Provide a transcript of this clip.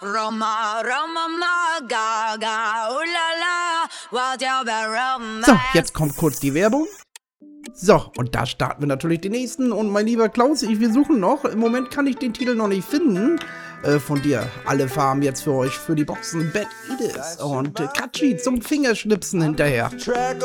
So, jetzt kommt kurz die Werbung. So, und da starten wir natürlich den nächsten. Und mein lieber Klaus, wir suchen noch. Im Moment kann ich den Titel noch nicht finden. Von dir. Alle Farben jetzt für euch für die Boxen. Bad Edis und Katschi zum Fingerschnipsen hinterher.